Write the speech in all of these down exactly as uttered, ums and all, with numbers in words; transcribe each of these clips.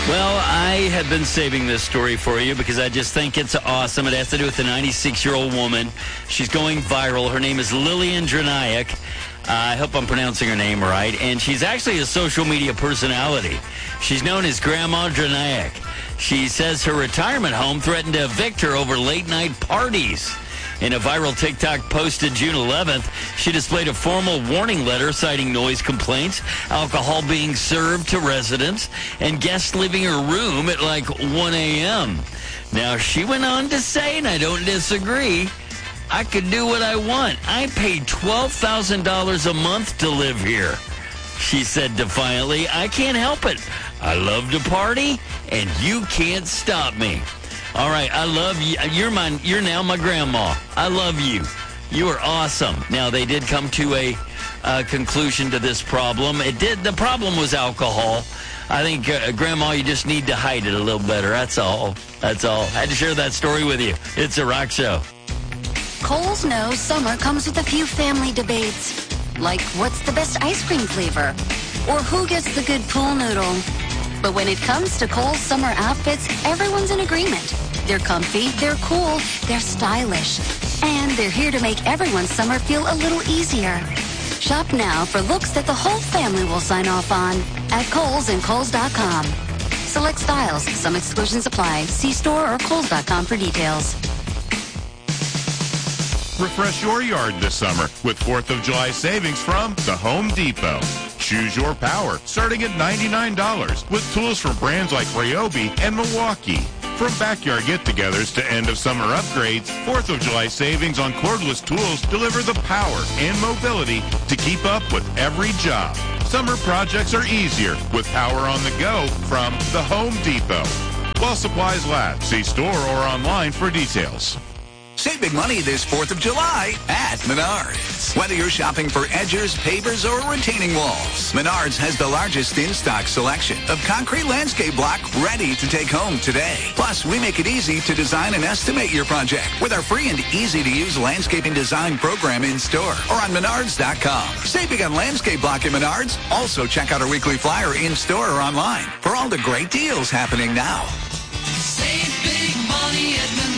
Well, I have been saving this story for you because I just think it's awesome. It has to do with a ninety-six-year-old woman. She's going viral. Her name is Lillian Dranayak. Uh, I hope I'm pronouncing her name right. And she's actually a social media personality. She's known as Grandma Dranayak. She says her retirement home threatened to evict her over late-night parties. In a viral TikTok posted June eleventh, she displayed a formal warning letter citing noise complaints, alcohol being served to residents, and guests leaving her room at like one a.m. Now, she went on to say, and I don't disagree, I could do what I want. I paid twelve thousand dollars a month to live here. She said defiantly, I can't help it. I love to party, and you can't stop me. All right, I love you. You're my, you're now my grandma. I love you. You are awesome. Now, they did come to a uh, conclusion to this problem. It did. The problem was alcohol. I think, uh, Grandma, you just need to hide it a little better. That's all. That's all. I had to share that story with you. It's a rock show. Kohl's knows summer comes with a few family debates, like what's the best ice cream flavor, or who gets the good pool noodle. But when it comes to Kohl's summer outfits, everyone's in agreement. They're comfy, they're cool, they're stylish, and they're here to make everyone's summer feel a little easier. Shop now for looks that the whole family will sign off on at Kohl's and Kohl's dot com. Select styles, some exclusions apply. See store or Kohl's dot com for details. Refresh your yard this summer with fourth of July savings from the Home Depot. Choose your power, starting at ninety-nine dollars, with tools from brands like Ryobi and Milwaukee. From backyard get-togethers to end-of-summer upgrades, fourth of July savings on cordless tools deliver the power and mobility to keep up with every job. Summer projects are easier with power on the go from the Home Depot. While supplies last, see store or online for details. Save big money this fourth of July at Menards. Whether you're shopping for edgers, pavers, or retaining walls, Menards has the largest in-stock selection of concrete landscape block ready to take home today. Plus, we make it easy to design and estimate your project with our free and easy-to-use landscaping design program in-store or on Menards dot com. Save big on landscape block at Menards. Also, check out our weekly flyer in-store or online for all the great deals happening now. Save big money at Menards.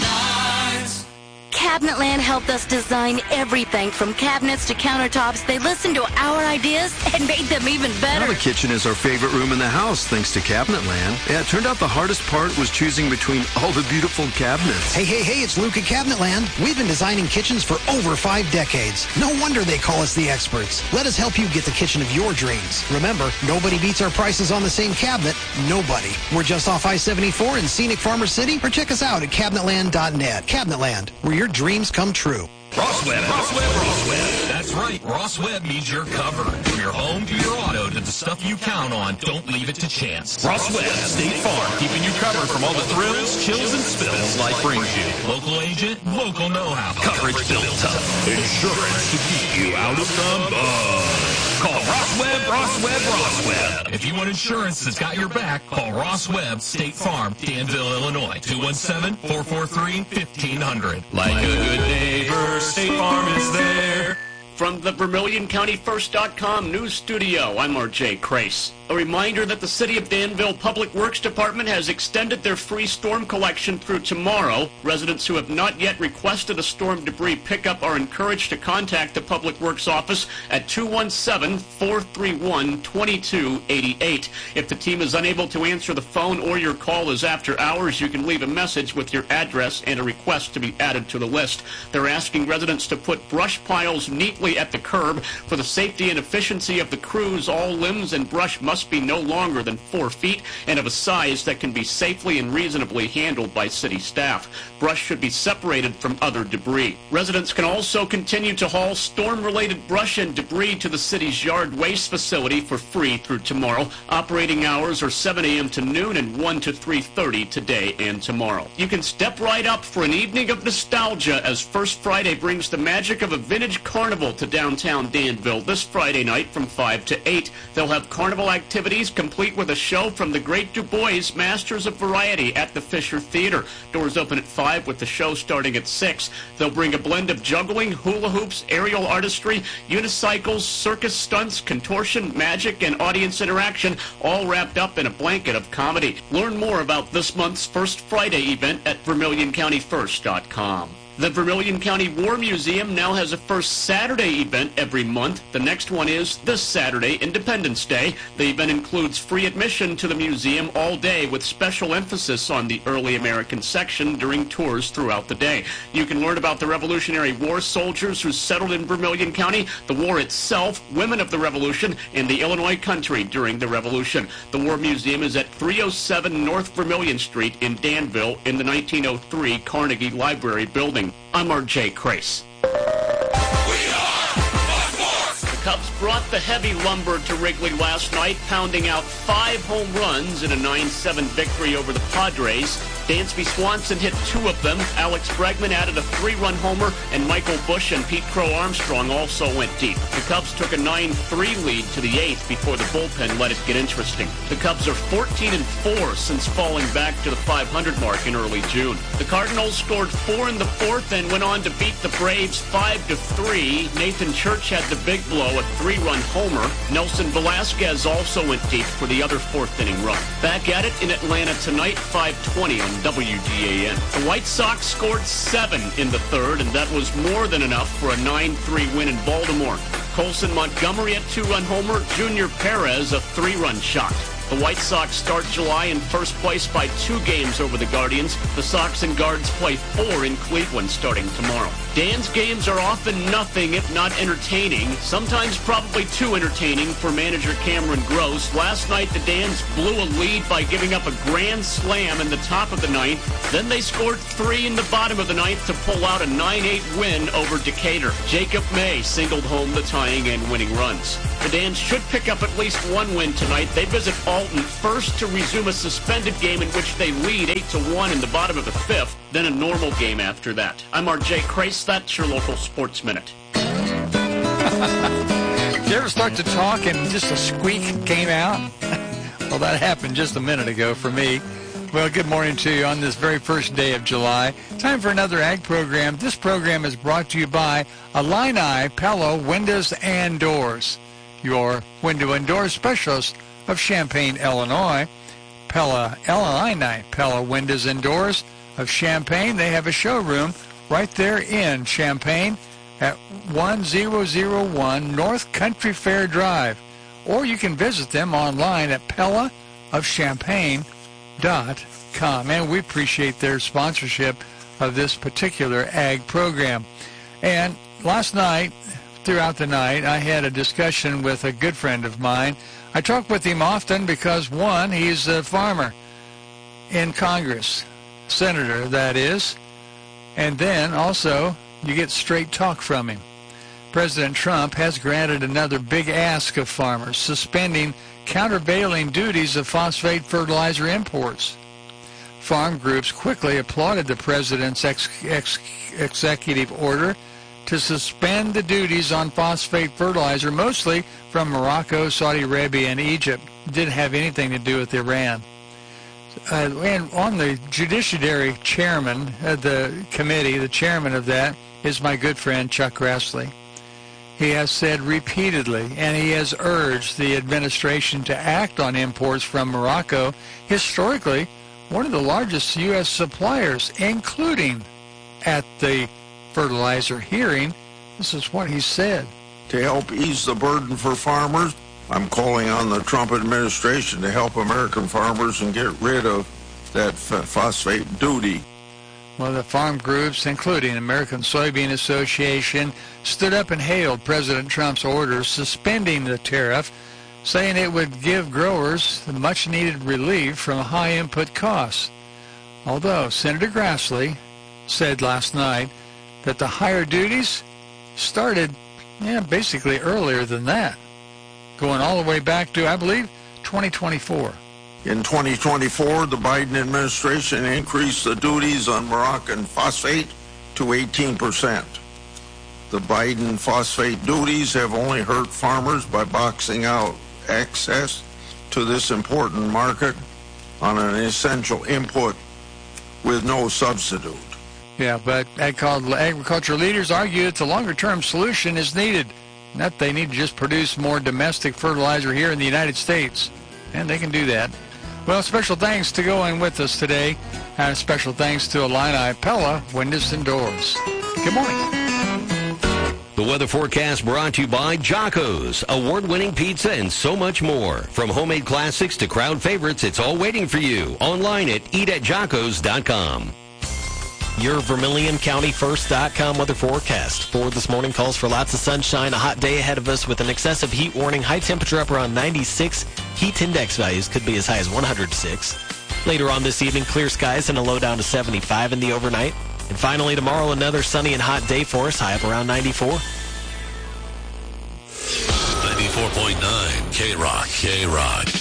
Cabinetland helped us design everything from cabinets to countertops. They listened to our ideas and made them even better. Now the kitchen is our favorite room in the house, thanks to Cabinetland. Yeah, it turned out the hardest part was choosing between all the beautiful cabinets. Hey, hey, hey, it's Luke at Cabinetland. We've been designing kitchens for over five decades. No wonder they call us the experts. Let us help you get the kitchen of your dreams. Remember, nobody beats our prices on the same cabinet. Nobody. We're just off I seventy-four in scenic Farmer City, or check us out at cabinetland dot net. Cabinetland, where your dreams come true. Ross Web, Ross Web, Ross Web. That's right. Ross Web means you're covered. From your home to your auto to the stuff you count on, don't leave it to chance. Ross Web, State Farm, keeping you covered from all the thrills, chills, and spills life brings you. Local agent, local know-how. Coverage built tough. Insurance to keep you out of the mud. Call Ross Web, Ross Web, Ross Web. If you want insurance that's got your back, call Ross Web, State Farm, Danville, Illinois. two one seven, four four three, fifteen hundred. Like a good neighbor, State Farm is there. From the Vermilion County First dot com news studio, I'm R J Crace. A reminder that the City of Danville Public Works Department has extended their free storm collection through tomorrow. Residents who have not yet requested a storm debris pickup are encouraged to contact the Public Works office at two one seven, four three one, two two eight eight. If the team is unable to answer the phone or your call is after hours, you can leave a message with your address and a request to be added to the list. They're asking residents to put brush piles neatly at the curb. For the safety and efficiency of the crews, all limbs and brush must be no longer than four feet and of a size that can be safely and reasonably handled by city staff. Brush should be separated from other debris. Residents can also continue to haul storm-related brush and debris to the city's yard waste facility for free through tomorrow. Operating hours are seven a.m. to noon and one to three thirty today and tomorrow. You can step right up for an evening of nostalgia as First Friday brings the magic of a vintage carnival to downtown Danville this Friday night from five to eight. They'll have carnival activities activities, complete with a show from the Great Du Bois Masters of Variety at the Fisher Theater. Doors open at five with the show starting at six. They'll bring a blend of juggling, hula hoops, aerial artistry, unicycles, circus stunts, contortion, magic, and audience interaction, all wrapped up in a blanket of comedy. Learn more about this month's First Friday event at Vermilion County First dot com. The Vermilion County War Museum now has a First Saturday event every month. The next one is this Saturday, Independence Day. The event includes free admission to the museum all day with special emphasis on the early American section during tours throughout the day. You can learn about the Revolutionary War soldiers who settled in Vermilion County, the war itself, women of the Revolution, and the Illinois country during the Revolution. The War Museum is at three oh seven North Vermilion Street in Danville in the nineteen oh three Carnegie Library building. I'm R J Crace. The Cubs brought the heavy lumber to Wrigley last night, pounding out five home runs in a nine seven victory over the Padres. Dansby Swanson hit two of them. Alex Bregman added a three-run homer, and Michael Busch and Pete Crow Armstrong also went deep. The Cubs took a nine three lead to the eighth before the bullpen let it get interesting. The Cubs are fourteen and four since falling back to the five hundred mark in early June. The Cardinals scored four in the fourth and went on to beat the Braves five to three. Nathan Church had the big blow, a three-run homer. Nelson Velasquez also went deep for the other fourth-inning run. Back at it in Atlanta tonight, five twenty on W G A N. The White Sox scored seven in the third, and that was more than enough for a nine three win in Baltimore. Colson Montgomery a two-run homer, Junior Perez a three-run shot. The White Sox start July in first place by two games over the Guardians. The Sox and Guards play four in Cleveland starting tomorrow. Dan's games are often nothing if not entertaining, sometimes probably too entertaining for manager Cameron Gross. Last night the Dans blew a lead by giving up a grand slam in the top of the ninth. Then they scored three in the bottom of the ninth to pull out a nine eight win over Decatur. Jacob May singled home the tying and winning runs. The Dans should pick up at least one win tonight. They visit Alton first to resume a suspended game in which they lead eight to one in the bottom of the fifth, then a normal game after that. I'm R J Crace. That's your local Sports Minute. Did you ever start to talk and just a squeak came out? Well, that happened just a minute ago for me. Well, good morning to you on this very first day of July. Time for another Ag program. This program is brought to you by Illini Pella Windows and Doors, your window and door specialist of Champaign, Illinois. Pella Illini Pella Windows and Doors of Champaign. They have a showroom right there in Champaign at one thousand one North Country Fair Drive. Or you can visit them online at pella of champaign dot com. And we appreciate their sponsorship of this particular Ag program. And last night, throughout the night, I had a discussion with a good friend of mine. I talk with him often because, one, he's a farmer in Congress, senator, that is, and then also you get straight talk from him. President Trump has granted another big ask of farmers, suspending countervailing duties of phosphate fertilizer imports. Farm groups quickly applauded the president's ex- ex- executive order to suspend the duties on phosphate fertilizer, mostly from Morocco, Saudi Arabia, and Egypt. It didn't have anything to do with Iran. Uh, and on the judiciary chairman of the committee, the chairman of that, is my good friend Chuck Grassley. He has said repeatedly, and he has urged the administration to act on imports from Morocco, historically one of the largest U S suppliers, including at the fertilizer hearing. This is what he said. To help ease the burden for farmers, I'm calling on the Trump administration to help American farmers and get rid of that phosphate duty. Well, the farm groups, including American Soybean Association, stood up and hailed President Trump's order suspending the tariff, saying it would give growers the much-needed relief from high input costs. Although Senator Grassley said last night that the higher duties started, yeah, basically earlier than that, going all the way back to, I believe, twenty twenty-four. In twenty twenty-four, the Biden administration increased the duties on Moroccan phosphate to eighteen percent. The Biden phosphate duties have only hurt farmers by boxing out access to this important market on an essential input with no substitute. Yeah, but agricultural leaders argue it's a longer-term solution is needed, not they need to just produce more domestic fertilizer here in the United States, and they can do that. Well, special thanks to going with us today, and special thanks to Illini Pella Windows and Doors. Good morning. The weather forecast brought to you by Jocko's, award-winning pizza and so much more. From homemade classics to crowd favorites, it's all waiting for you. Online at eat at jockos dot com. Your Vermilion County First dot com weather forecast for this morning calls for lots of sunshine, a hot day ahead of us with an excessive heat warning, high temperature up around ninety-six. Heat index values could be as high as one hundred six. Later on this evening, clear skies and a low down to seventy-five in the overnight. And finally tomorrow, another sunny and hot day for us, high up around ninety-four. ninety-four point nine K-Rock, K-Rock.